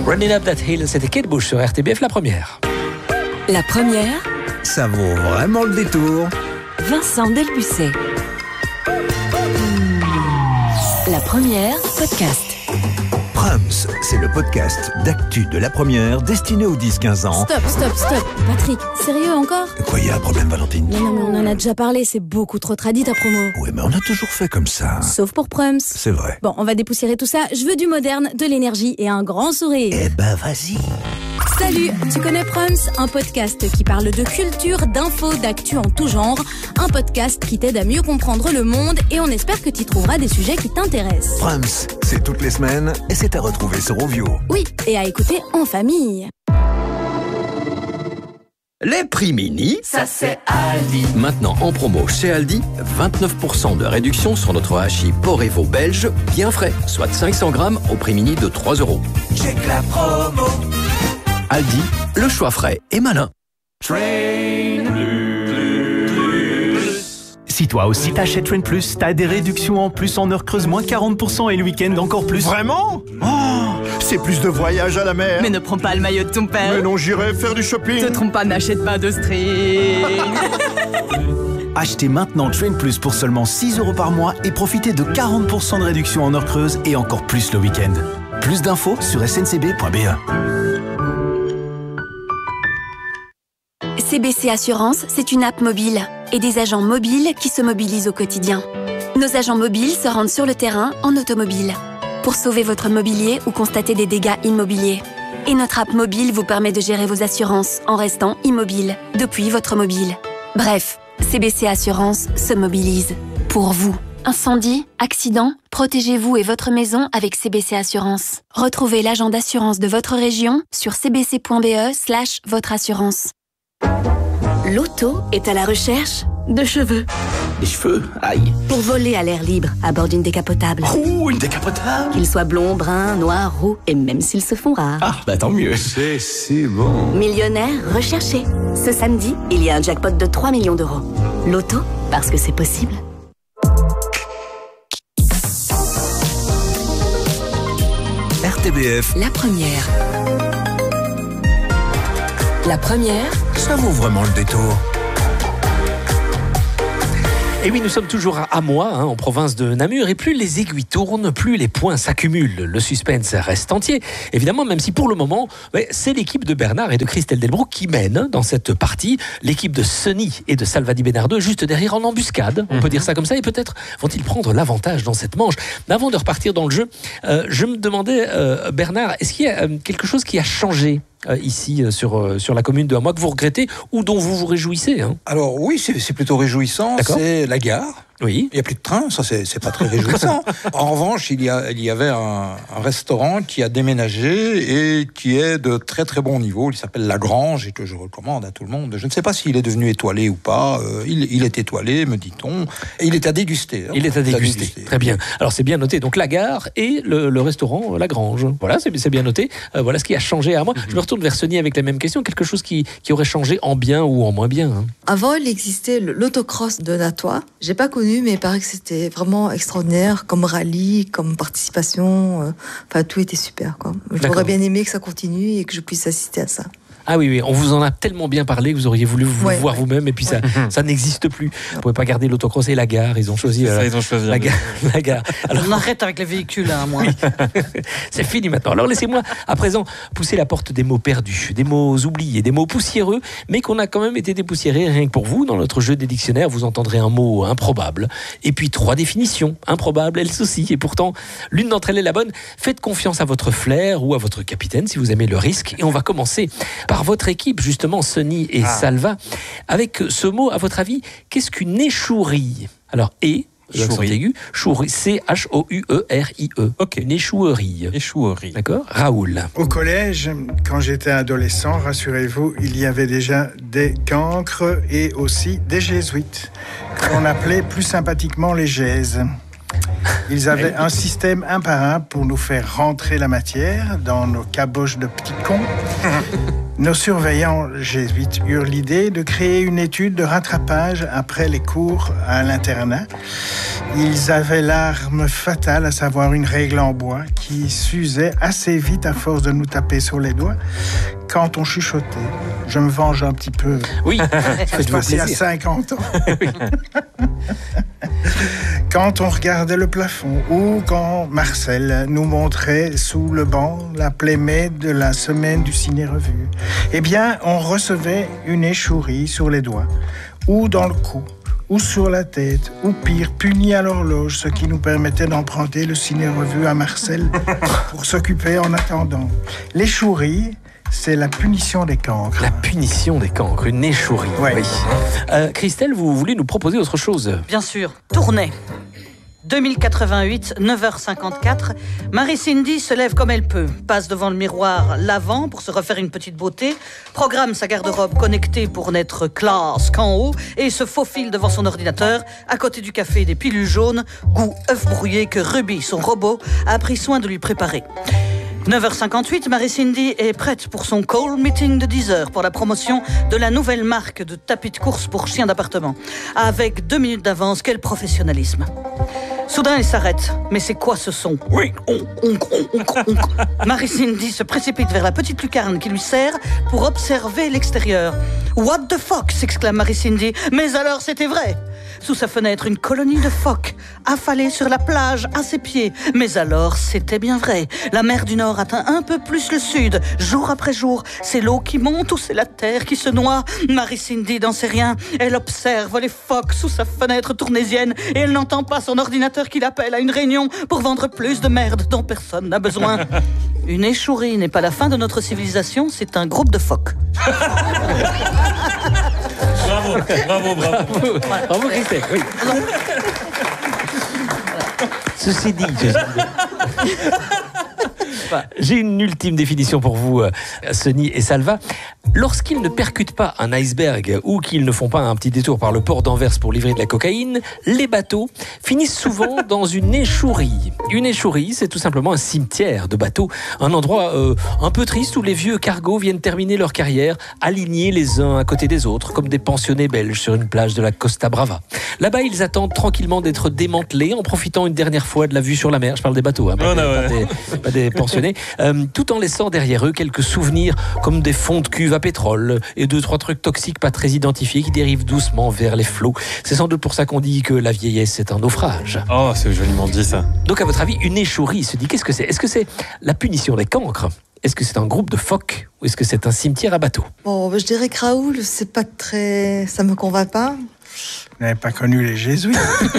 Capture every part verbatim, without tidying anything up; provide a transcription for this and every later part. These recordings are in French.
Running Up That Hill, c'était Kate Bush sur R T B F, la première. La première, Ça vaut vraiment le détour. Vincent Delbussé. La première, podcast. Prums, c'est le podcast d'actu de la première destiné aux dix quinze ans. Stop, stop, stop. Patrick, sérieux encore? Quoi, y a un problème, Valentine? Non, non, mais on en a déjà parlé, c'est beaucoup trop tradit ta promo. Ouais, mais on a toujours fait comme ça. Sauf pour Prums. C'est vrai. Bon, on va dépoussiérer tout ça. Je veux du moderne, de l'énergie et un grand sourire. Eh ben, vas-y. Salut, tu connais Prums? Un podcast qui parle de culture, d'infos, d'actu en tout genre. Un podcast qui t'aide à mieux comprendre le monde et on espère que tu trouveras des sujets qui t'intéressent. Prums, c'est toutes les semaines et c'est à retrouver sur Ovio. Oui, et à écouter en famille. Les prix mini, ça c'est Aldi. Maintenant en promo chez Aldi, vingt-neuf pour cent de réduction sur notre hachis Porevo belge, bien frais, soit cinq cents grammes au prix mini de trois euros. Check la promo. Aldi, le choix frais et malin. Train Plus. Si toi aussi t'achètes Train Plus, t'as des réductions en plus en heure creuse, moins quarante pour cent et le week-end encore plus. Vraiment? Oh, c'est plus de voyage à la mer. Mais ne prends pas le maillot de ton père. Mais non, j'irai faire du shopping. Te trompe pas, n'achète pas de string. Achetez maintenant Train Plus pour seulement six euros par mois et profitez de quarante pour cent de réduction en heure creuse et encore plus le week-end. Plus d'infos sur s n c b point b e. C B C Assurance, c'est une app mobile et des agents mobiles qui se mobilisent au quotidien. Nos agents mobiles se rendent sur le terrain en automobile pour sauver votre mobilier ou constater des dégâts immobiliers. Et notre app mobile vous permet de gérer vos assurances en restant immobile depuis votre mobile. Bref, C B C Assurance se mobilise pour vous. Incendie, accident, protégez-vous et votre maison avec C B C Assurance. Retrouvez l'agent d'assurance de votre région sur c b c point b e slash votre assurance. L'auto est à la recherche de cheveux. Les cheveux, aïe. Pour voler à l'air libre à bord d'une décapotable. Ouh, une décapotable. Qu'ils soient blonds, bruns, noirs, roux et même s'ils se font rares. Ah, bah tant mieux. C'est si bon. Millionnaire recherché. Ce samedi, il y a un jackpot de trois millions d'euros. L'auto, parce que c'est possible. R T B F, La première. La première, ça vaut vraiment le détour. Et oui, nous sommes toujours à Amois, hein, en province de Namur, et plus les aiguilles tournent, plus les points s'accumulent. Le suspense reste entier, évidemment, même si pour le moment, ouais, c'est l'équipe de Bernard et de Christelle Delbrück qui mène dans cette partie. L'équipe de Sonny et de Salvador Benardo juste derrière en embuscade, on mm-hmm. peut dire ça comme ça, et peut-être vont-ils prendre l'avantage dans cette manche. Mais avant de repartir dans le jeu, euh, je me demandais, euh, Bernard, est-ce qu'il y a euh, quelque chose qui a changé Euh, ici euh, sur, euh, sur la commune de Amois que vous regrettez ou dont vous vous réjouissez, hein? Alors oui, c'est, c'est plutôt réjouissant. D'accord. C'est la gare. Oui. Il n'y a plus de train, ça c'est, c'est pas très réjouissant. En revanche, il y, a, il y avait un, un restaurant qui a déménagé et qui est de très très bon niveau. Il s'appelle La Grange et que je recommande à tout le monde. Je ne sais pas s'il est devenu étoilé ou pas. Euh, il, il est étoilé, me dit-on. Et il est à déguster. Hein. Il est à déguster. à déguster. Très bien. Alors c'est bien noté. Donc la gare et le, le restaurant La Grange. Voilà, c'est, c'est bien noté. Euh, voilà ce qui a changé à moi. Mm-hmm. Je me retourne vers Sonny avec la même question. Quelque chose qui, qui aurait changé en bien ou en moins bien, hein? Avant, il existait l'autocross de Natois. J'ai pas connu, mais il paraît que c'était vraiment extraordinaire comme rallye, comme participation. Euh, enfin, tout était super, quoi. J'aurais bien aimé que ça continue et que je puisse assister à ça. Ah oui, oui, on vous en a tellement bien parlé que vous auriez voulu vous ouais, voir ouais. vous-même et puis ça, ouais. ça n'existe plus. Vous ne pouvez pas garder l'autocross et la gare, ils ont choisi, euh, ça, ils ont choisi la, gare, la gare. Alors, on arrête avec les véhicules, hein, moi. Oui. C'est fini maintenant. Alors laissez-moi à présent pousser la porte des mots perdus, des mots oubliés, des mots poussiéreux, mais qu'on a quand même été dépoussiérés rien que pour vous. Dans notre jeu des dictionnaires, vous entendrez un mot improbable et puis trois définitions improbables, elles aussi. Et pourtant, l'une d'entre elles est la bonne. Faites confiance à votre flair ou à votre capitaine si vous aimez le risque. Et on va commencer par votre équipe, justement, Sonny et ah. Salva. Avec ce mot, à votre avis, qu'est-ce qu'une échouerie? Alors, et, l'accent aigu, chouerie, C H O U E R I E. Ok. Une échouerie. Échouerie. D'accord. Raoul. Au collège, quand j'étais adolescent, rassurez-vous, il y avait déjà des cancres et aussi des jésuites, qu'on appelait plus sympathiquement les gèses. Ils avaient un système un par un pour nous faire rentrer la matière dans nos caboches de petits cons. Nos surveillants jésuites eurent l'idée de créer une étude de rattrapage après les cours à l'internat. Ils avaient l'arme fatale, à savoir une règle en bois qui s'usait assez vite à force de nous taper sur les doigts quand on chuchotait. Je me venge un petit peu. Oui, ça se passait il y a cinquante ans. Quand on regardait le plafond ou quand Marcel nous montrait sous le banc la playmate de la semaine du ciné-revue, eh bien, on recevait une échourie sur les doigts ou dans le cou ou sur la tête, ou pire, puni à l'horloge, ce qui nous permettait d'emprunter le ciné-revue à Marcel pour s'occuper en attendant. L'échourie, c'est la punition des cancres. La punition des cancres, une échourie. Ouais. Oui. Euh, Christelle, vous voulez nous proposer autre chose? Bien sûr, tournée. deux mille quatre-vingt-huit, neuf heures cinquante-quatre, Marie-Cindy se lève comme elle peut, passe devant le miroir l'avant pour se refaire une petite beauté, programme sa garde-robe connectée pour n'être classe qu'en haut et se faufile devant son ordinateur, à côté du café et des pilules jaunes, goût œuf brouillé que Ruby, son robot, a pris soin de lui préparer. neuf heures cinquante-huit, Marie-Cindy est prête pour son call meeting de dix heures pour la promotion de la nouvelle marque de tapis de course pour chiens d'appartement. Avec deux minutes d'avance, quel professionnalisme. Soudain, elle s'arrête. Mais c'est quoi ce son? Oui, on, on, on, on, on. Marie-Cindy se précipite vers la petite lucarne qui lui sert pour observer l'extérieur. What the fuck, s'exclame Marie-Cindy. Mais alors, c'était vrai. Sous sa fenêtre, une colonie de phoques affalée sur la plage à ses pieds. Mais alors, c'était bien vrai. La mer du Nord atteint un peu plus le sud. Jour après jour, c'est l'eau qui monte ou c'est la terre qui se noie. Marie-Cindy n'en sait rien. Elle observe les phoques sous sa fenêtre tournésienne et elle n'entend pas son ordinateur qui l'appelle à une réunion pour vendre plus de merde dont personne n'a besoin. Une échourie n'est pas la fin de notre civilisation, c'est un groupe de phoques. Bravo, bravo, bravo. Bravo, Christelle. Oui. Ceci dit, ceci dit. J'ai une ultime définition pour vous, Sonny et Salva. Lorsqu'ils ne percutent pas un iceberg ou qu'ils ne font pas un petit détour par le port d'Anvers pour livrer de la cocaïne, les bateaux finissent souvent dans une échourie. Une échourie, c'est tout simplement un cimetière de bateaux, un endroit euh, un peu triste où les vieux cargos viennent terminer leur carrière, alignés les uns à côté des autres, comme des pensionnés belges sur une plage de la Costa Brava. Là-bas, ils attendent tranquillement d'être démantelés en profitant une dernière fois de la vue sur la mer. Je parle des bateaux, hein, pas, oh, des, non, pas, ouais. des, pas des pensionnés. Euh, tout en laissant derrière eux quelques souvenirs comme des fonds de cuve à pétrole et deux, trois trucs toxiques pas très identifiés qui dérivent doucement vers les flots. C'est sans doute pour ça qu'on dit que la vieillesse est un naufrage. Oh, c'est joliment dit ça. Donc à votre avis, une échourie se dit, qu'est-ce que c'est? Est-ce que c'est la punition des cancres? Est-ce que c'est un groupe de phoques ou est-ce que c'est un cimetière à bateaux? Bon, je dirais que Raoul, c'est pas très... ça me convainc pas. Vous n'avez pas connu les jésuites?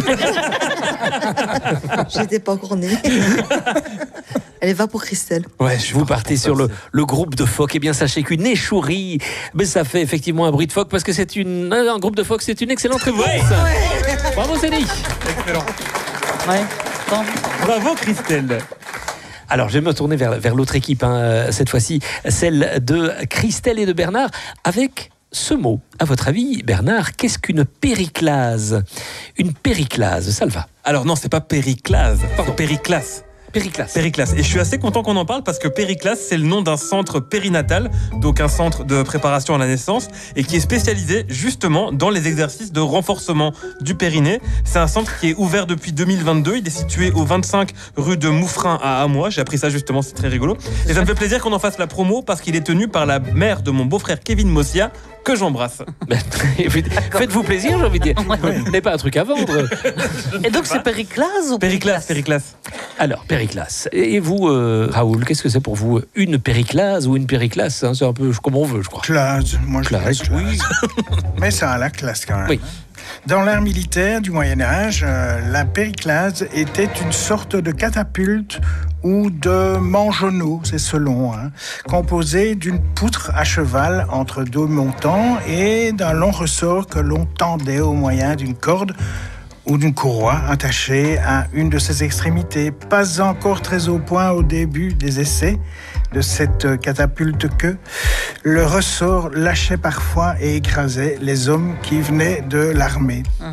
J'étais pas encore née. Elle va pour Christelle. Ouais, vous partez sur le, le groupe de phoques. Eh bien, sachez qu'une échourie, mais ça fait effectivement un bruit de phoque parce que c'est une, un groupe de phoques, c'est une excellente réponse. Ouais, ouais. Bravo, Céline. Excellent. Ouais. Bon. Bravo, Christelle. Alors, je vais me tourner vers, vers l'autre équipe, hein, cette fois-ci, celle de Christelle et de Bernard, avec ce mot. À votre avis, Bernard, qu'est-ce qu'une périclase? Une périclase, ça le va. Alors non, c'est pas périclase, pardon, périclasse. Périclase. Périclasse. Et je suis assez content qu'on en parle parce que Périclasse, c'est le nom d'un centre périnatal, donc un centre de préparation à la naissance, et qui est spécialisé justement dans les exercices de renforcement du périnée. C'est un centre qui est ouvert depuis deux mille vingt-deux. Il est situé au vingt-cinq rue de Mouffrin à Amois. J'ai appris ça justement, c'est très rigolo. Et ça me fait plaisir qu'on en fasse la promo parce qu'il est tenu par la mère de mon beau-frère Kevin Mossia, que j'embrasse. Faites-vous plaisir, j'ai envie de dire. Vous n'avez pas un truc à vendre. Et donc c'est Périclase ou Périclasse, Périclasse. Alors, périclasse. Et vous, euh, Raoul, qu'est-ce que c'est pour vous? Une périclase ou une périclasse, hein? C'est un peu comme on veut, je crois. Classe, moi je classe, dirais classe. Oui. Mais ça a la classe quand même. Oui. Dans l'ère militaire du Moyen-Âge, euh, la périclase était une sorte de catapulte ou de mangeonneau, c'est selon, hein, composé d'une poutre à cheval entre deux montants et d'un long ressort que l'on tendait au moyen d'une corde ou d'une courroie attachée à une de ses extrémités. Pas encore très au point au début des essais de cette catapulte que le ressort lâchait parfois et écrasait les hommes qui venaient de l'armée. Mmh.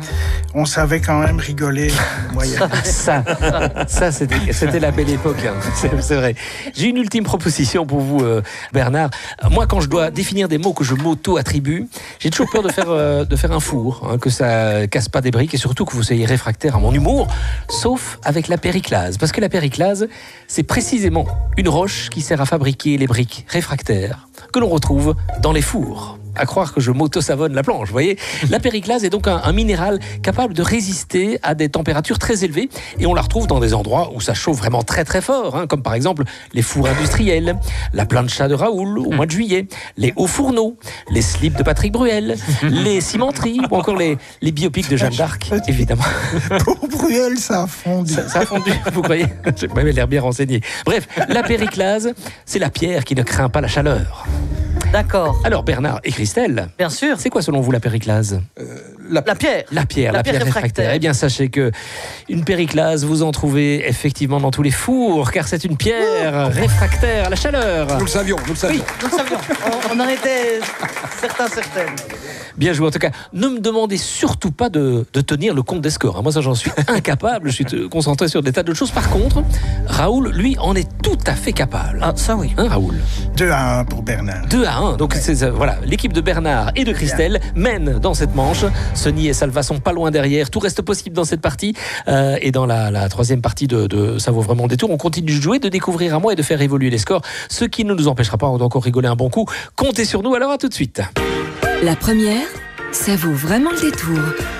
on savait quand même rigoler. ça, ça c'était, c'était la belle époque, hein. c'est, c'est vrai. J'ai une ultime proposition pour vous, euh, Bernard. Moi, quand je dois définir des mots que je m'auto-attribue, j'ai toujours peur de faire, euh, de faire un four, hein, que ça casse pas des briques et surtout que vous soyez réfractaire à mon humour, sauf avec la périclase. Parce que la périclase, c'est précisément une roche qui sert à fabriquer les briques réfractaires que l'on retrouve dans les fours. À croire que je m'auto-savonne la planche, vous voyez. La périclase est donc un, un minéral capable de résister à des températures très élevées et on la retrouve dans des endroits où ça chauffe vraiment très très fort, hein, comme par exemple les fours industriels, la plancha de Raoul au mois de juillet, les hauts fourneaux, les slips de Patrick Bruel, les cimenteries ou encore les, les biopics de Jeanne d'Arc, évidemment. Pour Bruel, ça a fondu. Ça, ça a fondu, vous croyez? J'ai même l'air bien renseigné. Bref, la périclase, c'est la pierre qui ne craint pas la chaleur. D'accord. Alors Bernard et Christelle, bien sûr. C'est quoi selon vous la périclase? euh, la... la pierre. La pierre, la, la pierre, pierre réfractaire. réfractaire. Eh bien sachez que une périclase, vous en trouvez effectivement dans tous les fours, car c'est une pierre Ouh. réfractaire à la chaleur. Nous le savions, nous le savions. Oui, nous le savions. On, on en était certains, certaines. Bien joué en tout cas. Ne me demandez surtout pas de, de tenir le compte des scores. Moi ça j'en suis incapable, je suis concentré sur des tas d'autres choses. Par contre, Raoul, lui, en est tout à fait capable. Ah ça oui. Hein Raoul? deux à un pour Bernard. deux à un. Donc ouais. c'est, voilà, l'équipe de Bernard et de Christelle mène dans cette manche. Sonny et Salva sont pas loin derrière. Tout reste possible dans cette partie. Euh, et dans la, la troisième partie de, de Ça vaut vraiment le détour, on continue de jouer, de découvrir un mois et de faire évoluer les scores. Ce qui ne nous empêchera pas d'encore rigoler un bon coup. Comptez sur nous, alors à tout de suite. La première, ça vaut vraiment le détour.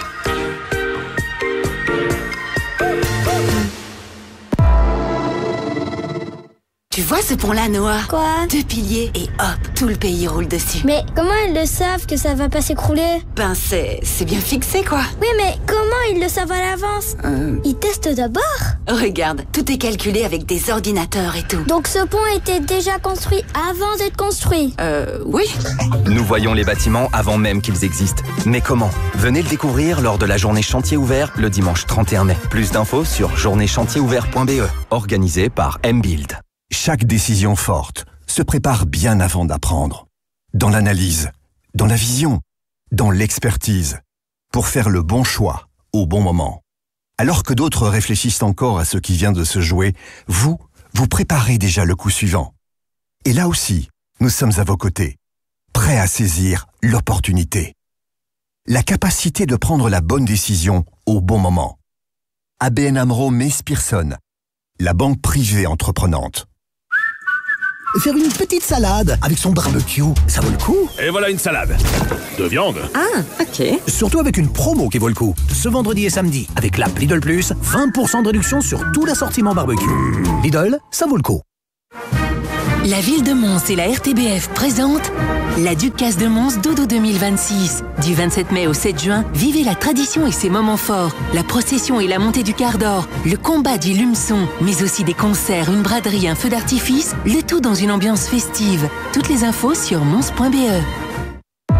Tu vois ce pont-là, Noah? Quoi? Deux piliers et hop, tout le pays roule dessus. Mais comment ils le savent que ça va pas s'écrouler? Ben c'est, c'est bien fixé, quoi. Oui, mais comment ils le savent à l'avance? euh... Ils testent d'abord? Regarde, tout est calculé avec des ordinateurs et tout. Donc ce pont était déjà construit avant d'être construit? Euh, oui. Nous voyons les bâtiments avant même qu'ils existent. Mais comment? Venez le découvrir lors de la journée chantier ouvert le dimanche trente et un mai. Plus d'infos sur journée chantier ouvert point b e, organisé par M-Build. Chaque décision forte se prépare bien avant d'apprendre. Dans l'analyse, dans la vision, dans l'expertise, pour faire le bon choix au bon moment. Alors que d'autres réfléchissent encore à ce qui vient de se jouer, vous, vous préparez déjà le coup suivant. Et là aussi, nous sommes à vos côtés, prêts à saisir l'opportunité. La capacité de prendre la bonne décision au bon moment. A B N AMRO Mees Pierson, la banque privée entreprenante. Faire une petite salade avec son barbecue, ça vaut le coup. Et voilà une salade de viande. Ah, ok. Surtout avec une promo qui vaut le coup. Ce vendredi et samedi, avec l'app Lidl Plus, vingt pour cent de réduction sur tout l'assortiment barbecue. Mmh. Lidl, ça vaut le coup. La ville de Mons et la R T B F présentent la Ducasse de Mons Dodo deux mille vingt-six. Du vingt-sept mai au sept juin, vivez la tradition et ses moments forts. La procession et la montée du quart d'or, le combat du lumeçon, mais aussi des concerts, une braderie, un feu d'artifice, le tout dans une ambiance festive. Toutes les infos sur mons point b e.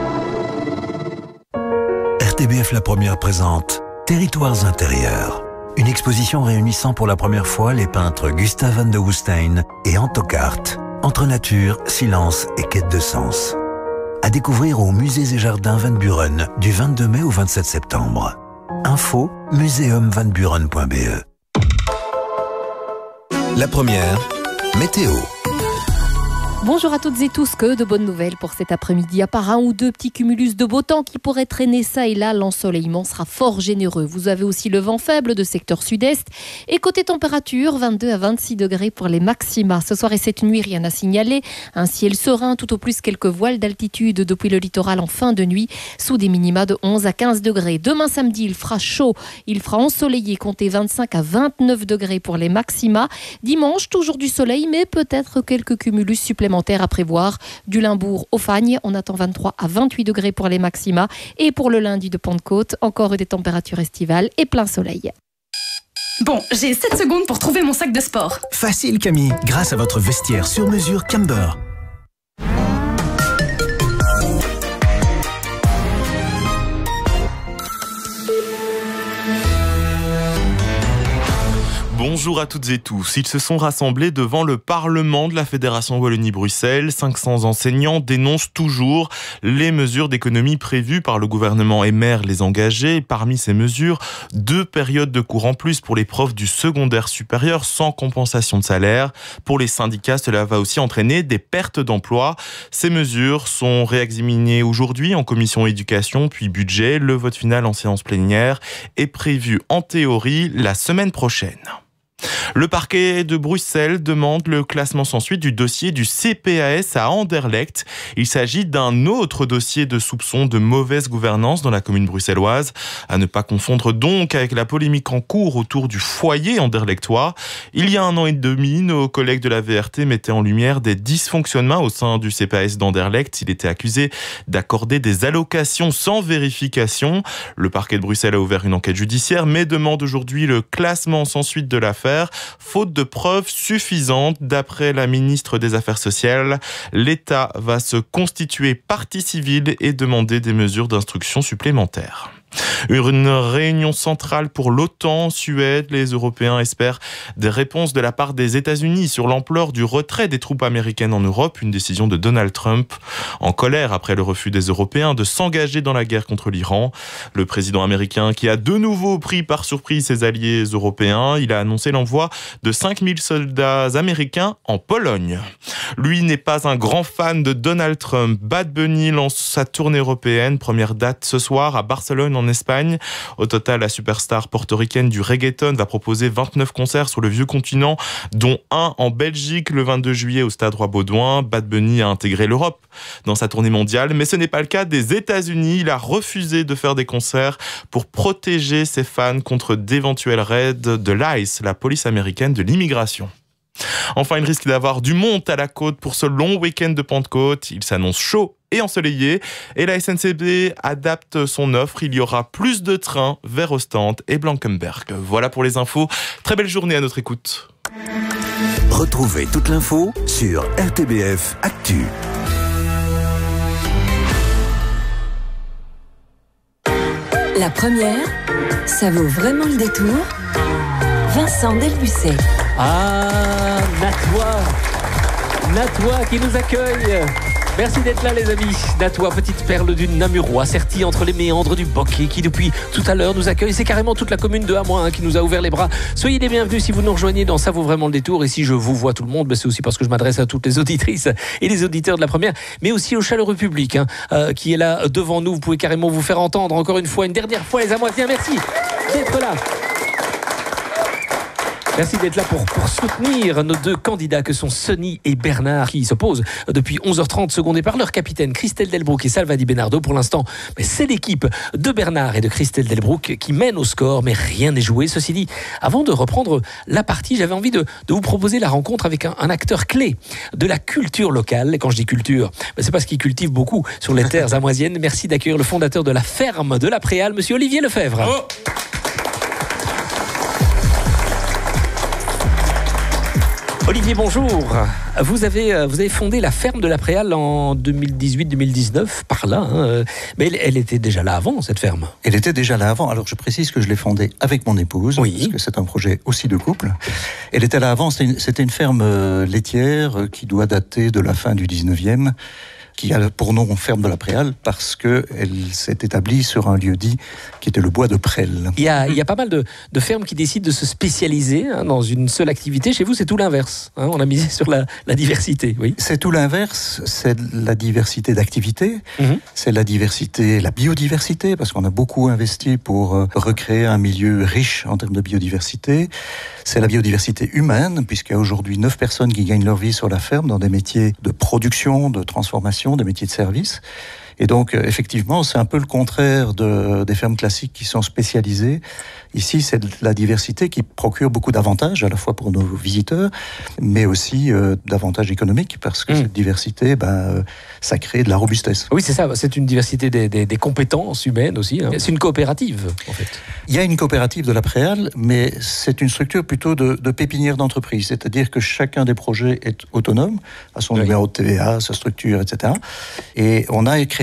R T B F La Première présente Territoires intérieurs. Une exposition réunissant pour la première fois les peintres Gustave van de Woestijn et Anto Kaart. Entre nature, silence et quête de sens. À découvrir au Musées et Jardins Van Buren du vingt-deux mai au vingt-sept septembre. Info muséum van buren point b e. La Première, météo. Bonjour à toutes et tous, que de bonnes nouvelles pour cet après-midi. À part un ou deux petits cumulus de beau temps qui pourraient traîner ça et là, l'ensoleillement sera fort généreux. Vous avez aussi le vent faible de secteur sud-est. Et côté température, vingt-deux à vingt-six degrés pour les maxima. Ce soir et cette nuit, rien à signaler. Un ciel serein, tout au plus quelques voiles d'altitude depuis le littoral en fin de nuit, sous des minima de onze à quinze degrés. Demain samedi, il fera chaud, il fera ensoleillé, comptez vingt-cinq à vingt-neuf degrés pour les maxima. Dimanche, toujours du soleil, mais peut-être quelques cumulus supplémentaires à prévoir. Du Limbourg au Fagne, on attend vingt-trois à vingt-huit degrés pour les maxima. Et pour le lundi de Pentecôte, encore des températures estivales et plein soleil. Bon, j'ai sept secondes pour trouver mon sac de sport. Facile Camille, grâce à votre vestiaire sur mesure Camber. Bonjour. Bonjour à toutes et tous. Ils se sont rassemblés devant le Parlement de la Fédération Wallonie-Bruxelles. cinq cents enseignants dénoncent toujours les mesures d'économie prévues par le gouvernement et maire les engagés. Parmi ces mesures, deux périodes de cours en plus pour les profs du secondaire supérieur sans compensation de salaire. Pour les syndicats, cela va aussi entraîner des pertes d'emplois. Ces mesures sont réexaminées aujourd'hui en commission éducation puis budget. Le vote final en séance plénière est prévu en théorie la semaine prochaine. Le parquet de Bruxelles demande le classement sans suite du dossier du C P A S à Anderlecht. Il s'agit d'un autre dossier de soupçon de mauvaise gouvernance dans la commune bruxelloise. À ne pas confondre donc avec la polémique en cours autour du foyer anderlechtois. Il y a un an et demi, nos collègues de la V R T mettaient en lumière des dysfonctionnements au sein du C P A S d'Anderlecht. Il était accusé d'accorder des allocations sans vérification. Le parquet de Bruxelles a ouvert une enquête judiciaire, mais demande aujourd'hui le classement sans suite de l'affaire. Faute de preuves suffisantes, d'après la ministre des Affaires sociales, l'État va se constituer partie civile et demander des mesures d'instruction supplémentaires. Une réunion centrale pour l'OTAN en Suède. Les Européens espèrent des réponses de la part des États-Unis sur l'ampleur du retrait des troupes américaines en Europe, une décision de Donald Trump en colère après le refus des Européens de s'engager dans la guerre contre l'Iran. Le président américain qui a de nouveau pris par surprise ses alliés européens, il a annoncé l'envoi de cinq mille soldats américains en Pologne. Lui n'est pas un grand fan de Donald Trump. Bad Bunny lance sa tournée européenne, première date ce soir à Barcelone en Espagne. Au total, la superstar portoricaine du reggaeton va proposer vingt-neuf concerts sur le vieux continent, dont un en Belgique le vingt-deux juillet au Stade Roi-Baudouin. Bad Bunny a intégré l'Europe dans sa tournée mondiale, mais ce n'est pas le cas des États-Unis. Il a refusé de faire des concerts pour protéger ses fans contre d'éventuels raids de l'I C E, la police américaine de l'immigration. Enfin, il risque d'avoir du monde à la côte pour ce long week-end de Pentecôte. Il s'annonce chaud et ensoleillé et la S N C B adapte son offre. Il y aura plus de trains vers Ostende et Blankenberg. Voilà pour les infos. Très belle journée à notre écoute. Retrouvez toute l'info sur R T B F Actu. La première, ça vaut vraiment le détour. Vincent Delbucet. Ah, Natois, Natois qui nous accueille. Merci d'être là les amis. Natois, petite perle du Namurois, sertie entre les méandres du Bocquet, qui depuis tout à l'heure nous accueille. C'est carrément toute la commune de Hamoin hein, qui nous a ouvert les bras. Soyez les bienvenus si vous nous rejoignez dans Ça vaut vraiment le détour. Et si je vous vois tout le monde, ben c'est aussi parce que je m'adresse à toutes les auditrices et les auditeurs de la première, mais aussi au chaleureux public hein, euh, qui est là devant nous. Vous pouvez carrément vous faire entendre encore une fois, une dernière fois les Hamoisiens. Merci d'être là. Merci d'être là pour, pour soutenir nos deux candidats que sont Sonny et Bernard qui s'opposent depuis onze heures trente secondés par leur capitaine Christelle Delbrouck et Salvador Benardo. Pour l'instant, c'est l'équipe de Bernard et de Christelle Delbrouck qui mène au score, mais rien n'est joué. Ceci dit, avant de reprendre la partie, j'avais envie de, de vous proposer la rencontre avec un, un acteur clé de la culture locale. Et quand je dis culture, c'est parce qu'il cultive beaucoup sur les terres amoisiennes. Merci d'accueillir le fondateur de la ferme de la Préale, monsieur Olivier Lefebvre. Oh Olivier, bonjour. Vous avez, vous avez fondé la ferme de la Préale en deux mille dix-huit deux mille dix-neuf, par là. Hein. Mais elle, elle était déjà là avant, cette ferme. Elle était déjà là avant. Alors, je précise que je l'ai fondée avec mon épouse, oui. Parce que c'est un projet aussi de couple. Elle était là avant. C'était une, c'était une ferme laitière qui doit dater de la fin du dix-neuvième. Qui a pour nom ferme de la Préale parce qu'elle s'est établie sur un lieu-dit qui était le bois de Presles. Il y a, il y a pas mal de, de fermes qui décident de se spécialiser hein, dans une seule activité. Chez vous, c'est tout l'inverse. Hein, on a misé sur la, la diversité. Oui. C'est tout l'inverse. C'est la diversité d'activités. Mm-hmm. C'est la diversité, la biodiversité, parce qu'on a beaucoup investi pour euh, recréer un milieu riche en termes de biodiversité. C'est la biodiversité humaine, puisqu'il y a aujourd'hui neuf personnes qui gagnent leur vie sur la ferme dans des métiers de production, de transformation, des métiers de service. Et donc, effectivement, c'est un peu le contraire de, des fermes classiques qui sont spécialisées. Ici, c'est la diversité qui procure beaucoup d'avantages, à la fois pour nos visiteurs, mais aussi euh, d'avantages économiques, parce que mmh. cette diversité, ben, euh, ça crée de la robustesse. Oui, c'est ça, c'est une diversité des, des, des compétences humaines aussi. Hein. C'est une coopérative, en fait. Il y a une coopérative de la Préale, mais c'est une structure plutôt de, de pépinière d'entreprise, c'est-à-dire que chacun des projets est autonome, à son oui. numéro de T V A, sa structure, et cetera. Et on a créé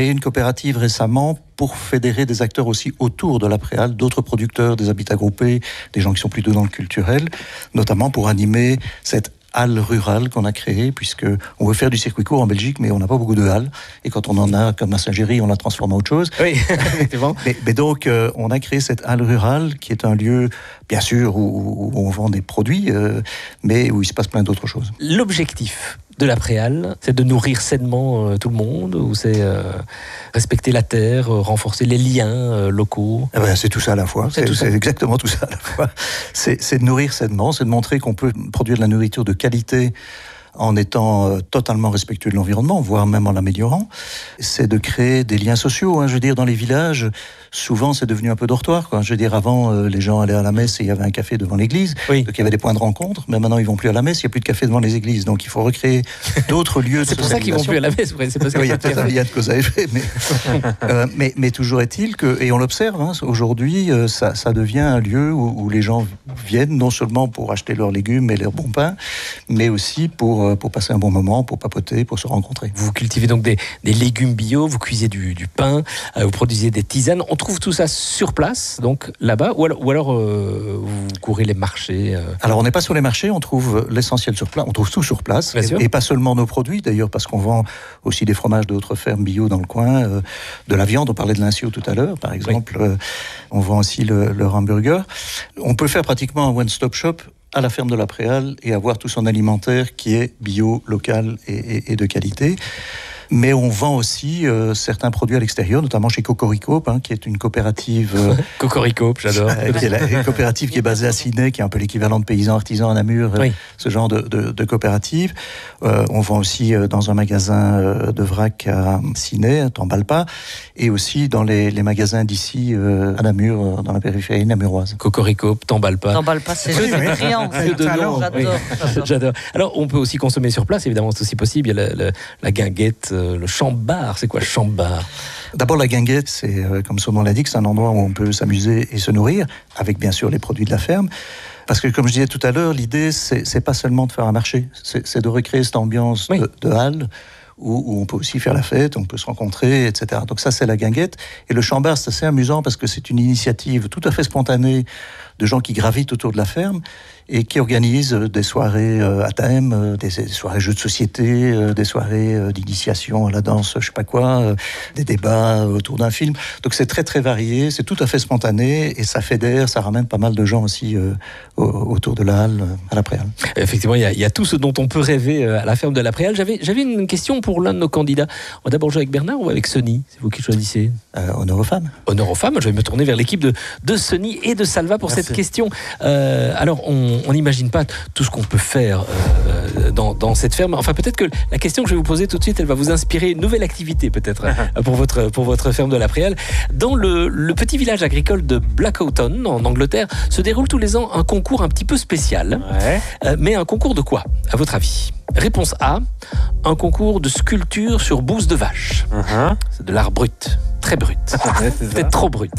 créé une coopérative récemment pour fédérer des acteurs aussi autour de la Préal, d'autres producteurs, des habitats groupés, des gens qui sont plutôt dans le culturel, notamment pour animer cette halle rurale qu'on a créée, puisque on veut faire du circuit court en Belgique, mais on n'a pas beaucoup de halles. Et quand on en a, comme à Saint-Géry, on la transforme en autre chose. Oui, effectivement. mais, mais donc, euh, on a créé cette halle rurale, qui est un lieu, bien sûr, où, où on vend des produits, euh, mais où il se passe plein d'autres choses. L'objectif de la Préal, c'est de nourrir sainement euh, tout le monde, ou c'est euh, respecter la terre, euh, renforcer les liens euh, locaux? Eh ben, c'est tout ça à la fois. C'est, c'est, c'est exactement tout ça à la fois. C'est, c'est de nourrir sainement, c'est de montrer qu'on peut produire de la nourriture de qualité en étant euh, totalement respectueux de l'environnement, voire même en l'améliorant. C'est de créer des liens sociaux. Hein. Je veux dire, dans les villages, souvent, c'est devenu un peu dortoir. Quoi. Je veux dire, avant, euh, les gens allaient à la messe et il y avait un café devant l'église. Oui. Donc, il y avait des points de rencontre. Mais maintenant, ils vont plus à la messe, il n'y a plus de café devant les églises. Donc, il faut recréer d'autres lieux de C'est pour ça qu'ils vont plus à la messe. C'est parce oui, il y a peut-être un lien de cause à effet. Mais, euh, mais, mais toujours est-il que, et on l'observe, hein, aujourd'hui, euh, ça, ça devient un lieu où, où les gens viennent, non seulement pour acheter leurs légumes et leurs bons pains, mais aussi pour, pour passer un bon moment, pour papoter, pour se rencontrer. Vous cultivez donc des, des légumes bio, vous cuisez du, du pain, euh, vous produisez des tisanes. On trouve tout ça sur place, donc là-bas, ou alors, ou alors euh, vous courez les marchés euh... Alors on n'est pas sur les marchés, on trouve l'essentiel sur place, on trouve tout sur place, et, et pas seulement nos produits d'ailleurs, parce qu'on vend aussi des fromages d'autres fermes bio dans le coin, euh, de la viande, on parlait de l'insio tout à l'heure, par exemple, oui. euh, on vend aussi le, le hamburger. On peut faire pratiquement un one-stop shop à la ferme de la Préal et avoir tout son alimentaire qui est bio, local et, et, et de qualité. Mais on vend aussi euh, certains produits à l'extérieur, notamment chez Cocorico, hein, qui est une coopérative... Euh, Cocorico, j'adore. Euh, qui est la, une coopérative qui est basée à Sydney, qui est un peu l'équivalent de paysans artisans à Namur, oui. euh, ce genre de, de, de coopérative. Euh, on vend aussi euh, dans un magasin euh, de vrac à Sydney, à Tambalpa, et aussi dans les, les magasins d'ici, euh, à Namur, euh, dans la périphérie namuroise. Cocorico, Tambalpa. Tambalpa, c'est brillant. J'adore. Oui. J'adore. Alors, on peut aussi consommer sur place, évidemment, c'est aussi possible. Il y a la, la, la guinguette, le chambar. C'est quoi chambar? D'abord, la guinguette, c'est, euh, comme son nom l'indique, c'est un endroit où on peut s'amuser et se nourrir, avec bien sûr les produits de la ferme. Parce que, comme je disais tout à l'heure, l'idée, c'est, c'est pas seulement de faire un marché, c'est, c'est de recréer cette ambiance oui. de, de halle, où, où on peut aussi faire la fête, on peut se rencontrer, et cetera. Donc ça, c'est la guinguette. Et le chambar, c'est assez amusant parce que c'est une initiative tout à fait spontanée de gens qui gravitent autour de la ferme et qui organisent des soirées à thème, des soirées jeux de société, des soirées d'initiation à la danse, je sais pas quoi, des débats autour d'un film. Donc c'est très très varié, c'est tout à fait spontané et ça fédère, ça ramène pas mal de gens aussi euh, autour de la halle, à la Préal. Effectivement, il y, a, il y a tout ce dont on peut rêver à la ferme de la Préal. J'avais, j'avais une question pour l'un de nos candidats. On va d'abord jouer avec Bernard ou avec Sony? C'est vous qui choisissez. euh, Honneur aux femmes. Honneur aux femmes, je vais me tourner vers l'équipe de, de Sony et de Salva pour Merci. Cette question. Euh, alors, on n'imagine pas tout ce qu'on peut faire euh, dans, dans cette ferme. Enfin, peut-être que la question que je vais vous poser tout de suite, elle va vous inspirer une nouvelle activité, peut-être, pour votre, pour votre ferme de la Préal. Dans le, le petit village agricole de Blackhoughton, en Angleterre, se déroule tous les ans un concours un petit peu spécial. Ouais. Euh, mais un concours de quoi, à votre avis? Réponse A, un concours de sculpture sur bouse de vache. Uh-huh. C'est de l'art brut, très brut. Ouais, peut-être trop brut.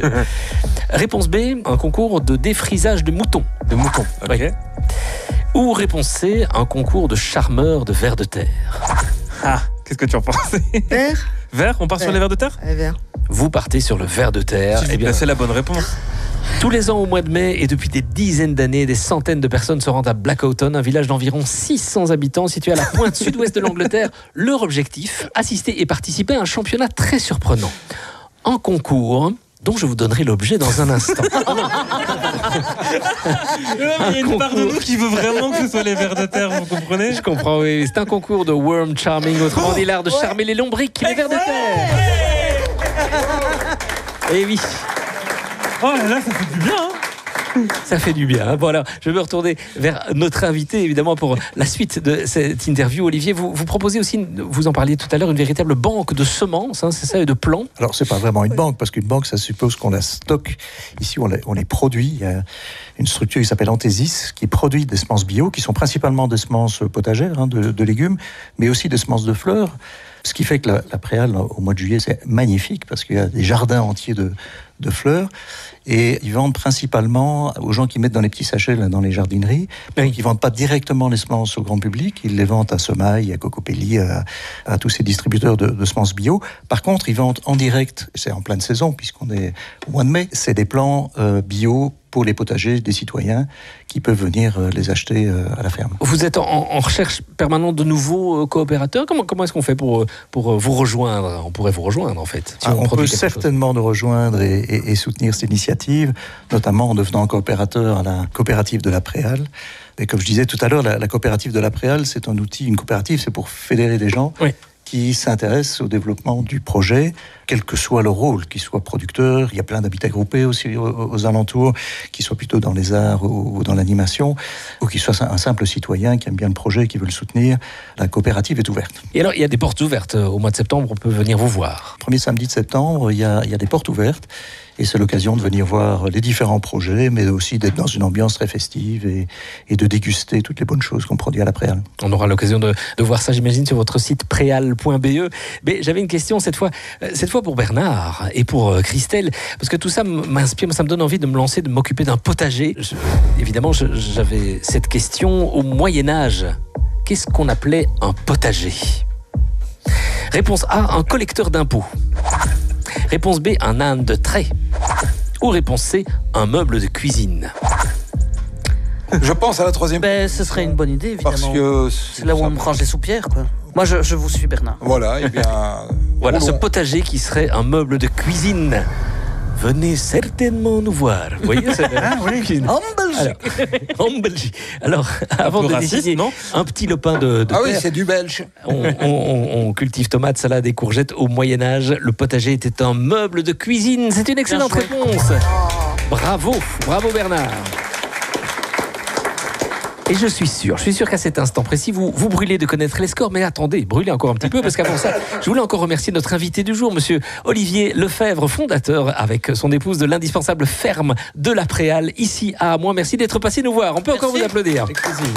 Réponse B, un concours de défrisage de moutons. De moutons, ok. Oui. Ou réponse C, un concours de charmeur de vers de terre. Ah, qu'est-ce que tu en penses? Vert. Vert, on part vert. sur les vers de terre? Ouais, vert. Vous partez sur le vers de terre. Eh bien, c'est la bonne réponse. Tous les ans au mois de mai et depuis des dizaines d'années, des centaines de personnes se rendent à Blackhoughton, un village d'environ six cents habitants situé à la pointe sud-ouest de l'Angleterre. Leur objectif, assister et participer à un championnat très surprenant. Un concours dont je vous donnerai l'objet dans un instant. Il y a une part de nous qui veut vraiment que ce soit les vers de terre, vous comprenez? Je comprends, oui. C'est un concours de worm charming, autrement dit l'art de charmer les lombriques, les vers de terre. Et oui. Oh là là, ça fait du bien, hein. Ça fait du bien. Voilà, je vais me retourner vers notre invité, évidemment, pour la suite de cette interview. Olivier, vous, vous proposez aussi, vous en parliez tout à l'heure, une véritable banque de semences, hein, c'est ça, et de plants? Alors, c'est pas vraiment une banque, parce qu'une banque, ça suppose qu'on la stocke. Ici, on les, on les produit. Il y a une structure qui s'appelle Anthesis, qui produit des semences bio, qui sont principalement des semences potagères, hein, de, de légumes, mais aussi des semences de fleurs. Ce qui fait que la, la Préal, au mois de juillet, c'est magnifique, parce qu'il y a des jardins entiers de, de fleurs. Et ils vendent principalement aux gens qui mettent dans les petits sachets, là, dans les jardineries. Oui. Ils ne vendent pas directement les semences au grand public. Ils les vendent à Semaille, à Cocopelli, à, à tous ces distributeurs de, de semences bio. Par contre, ils vendent en direct, c'est en pleine saison, puisqu'on est au mois de mai, c'est des plants euh, bio pour les potagers des citoyens qui peuvent venir euh, les acheter euh, à la ferme. Vous êtes en, en recherche permanente de nouveaux euh, coopérateurs. Comment, comment est-ce qu'on fait pour, pour euh, vous rejoindre ? On pourrait vous rejoindre, en fait. Si ah, on on peut certainement nous rejoindre et, et, et soutenir cette initiative, notamment en devenant coopérateur à la coopérative de la Préale. Et comme je disais tout à l'heure, la, la coopérative de la Préale, c'est un outil, une coopérative, c'est pour fédérer des gens oui. qui s'intéressent au développement du projet, quel que soit leur rôle, qu'ils soient producteurs, il y a plein d'habitats groupés aussi aux, aux alentours, qu'ils soient plutôt dans les arts ou, ou dans l'animation, ou qu'ils soient un simple citoyen qui aime bien le projet, qui veut le soutenir. La coopérative est ouverte. Et alors, il y a des portes ouvertes. Au mois de septembre, on peut venir vous voir. Premier samedi de septembre, il y a, il y a des portes ouvertes. Et c'est l'occasion de venir voir les différents projets, mais aussi d'être dans une ambiance très festive et, et de déguster toutes les bonnes choses qu'on produit à la Préale. On aura l'occasion de, de voir ça, j'imagine, sur votre site préale point b e. Mais j'avais une question cette fois, cette fois pour Bernard et pour Christelle, parce que tout ça m'inspire, ça me donne envie de me lancer, de m'occuper d'un potager. Je, évidemment, je, j'avais cette question au Moyen-Âge. Qu'est-ce qu'on appelait un potager ? Réponse A, un collecteur d'impôts. Réponse B, un âne de trait. Ou réponse C, un meuble de cuisine. Je pense à la troisième. Ben, ce serait une bonne idée, évidemment. Parce que c'est là où on me range les soupières, quoi. Moi, je, je vous suis, Bernard. Voilà, et bien. Voilà, ce potager qui serait un meuble de cuisine. Venez certainement nous voir. Vous voyez, c'est ah, oui. En Belgique. Alors, en Belgique. Alors, avant de raciste, décider, non un petit lopin de, de Ah terre, oui, c'est du belge. On, on, on cultive tomates, salades et courgettes au Moyen-Âge. Le potager était un meuble de cuisine. C'est une excellente réponse. Bravo, bravo Bernard. Et je suis sûr, je suis sûr qu'à cet instant précis, vous, vous brûlez de connaître les scores, mais attendez, brûlez encore un petit peu, parce qu'avant ça, je voulais encore remercier notre invité du jour, monsieur Olivier Lefebvre, fondateur avec son épouse de l'indispensable ferme de la Préale, ici à Amoin. Merci d'être passé nous voir. On peut Merci. Encore vous applaudir. Avec plaisir.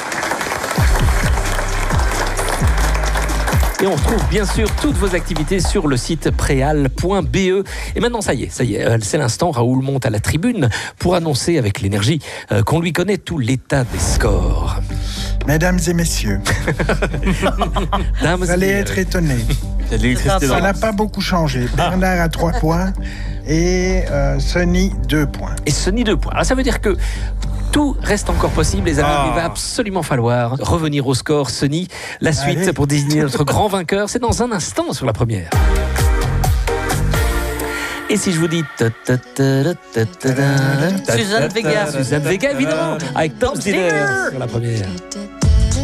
Et on retrouve bien sûr toutes vos activités sur le site préale point b e. Et maintenant, ça y est, ça y est, c'est l'instant. Raoul monte à la tribune pour annoncer avec l'énergie qu'on lui connaît tout l'état des scores. Mesdames et messieurs, vous allez être étonnés. Ça n'a pas beaucoup changé. Bernard a trois points et euh, Sonny deux points. Et Sonny deux points. Alors ça veut dire que tout reste encore possible, les amis. Ah. Il va absolument falloir revenir au score. Sonny, la suite Allez. Pour désigner notre grand vainqueur, c'est dans un instant sur la première. Et si je vous dis Suzanne Vega, Suzanne Vega évidemment, avec Tom Steiner sur la première.